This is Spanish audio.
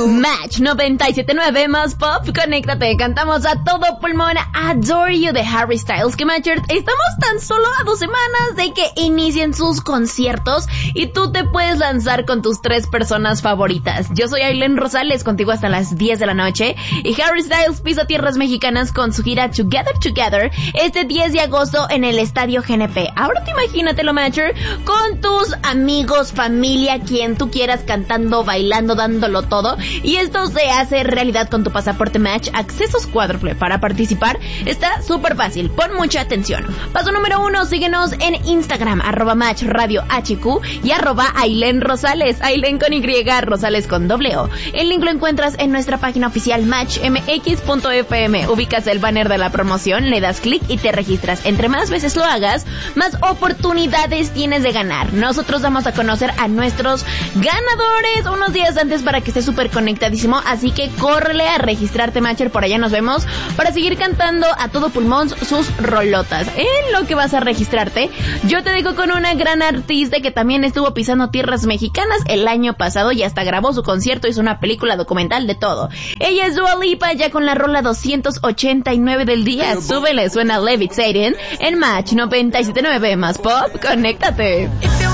Match 97.9 más pop, conéctate, cantamos a todo pulmón Adore You de Harry Styles. Que Matcher, estamos tan solo a 2 semanas de que inicien sus conciertos y tú te puedes lanzar con tus 3 personas favoritas. Yo soy Ailén Rosales, contigo hasta las 10 de la noche, y Harry Styles pisa tierras mexicanas con su gira Together este 10 de agosto en el Estadio GNP. Ahora te imagínatelo, Matcher, con tus amigos, familia, quien tú quieras, cantando, bailando, dándolo todo, y esto se hace realidad con tu pasaporte Match, accesos cuádruple. Para participar está súper fácil, pon mucha atención. Paso número 1, síguenos en Instagram, @MatchRadioHQ y @Ailén Rosales, Ailén con Y, Rosales con O. El link lo encuentras en nuestra página oficial matchmx.fm. Ubicas el banner de la promoción, le das clic y te registras. Entre más veces lo hagas, más oportunidades tienes de ganar. Nosotros vamos a conocer a nuestros ganadores unos días antes para que estés súper conectadísimo, así que córrele a registrarte, Matcher, por allá nos vemos para seguir cantando a todo pulmón sus rolotas. En lo que vas a registrarte, yo te dejo con una gran artista que también estuvo pisando tierras mexicanas el año pasado y hasta grabó su concierto, hizo una película documental, de todo. Ella es Dua Lipa, ya con la rola 289 del día. Súbele, suena Levitating en Match 97.9 más pop, conéctate.